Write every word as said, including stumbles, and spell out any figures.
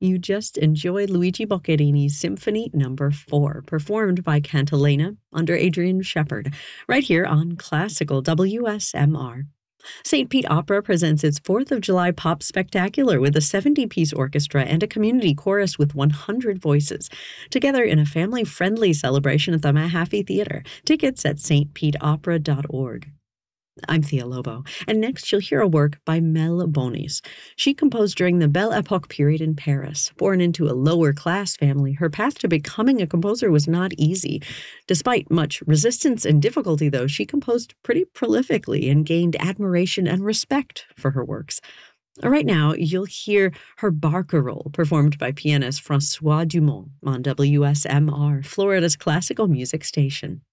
You just enjoyed Luigi Boccherini's Symphony Number four, performed by Cantilena under Adrian Shepard, right here on Classical W S M R. Saint Pete Opera presents its fourth of July Pop Spectacular with a seventy-piece orchestra and a community chorus with one hundred voices, together in a family-friendly celebration at the Mahaffey Theater. Tickets at s t pete opera dot org. I'm Thea Lobo, and next you'll hear a work by Mel Bonis. She composed during the Belle Epoque period in Paris. Born into a lower-class family, her path to becoming a composer was not easy. Despite much resistance and difficulty, though, she composed pretty prolifically and gained admiration and respect for her works. Right now, you'll hear her Barcarolle, performed by pianist Francois Dumont on W S M R, Florida's classical music station.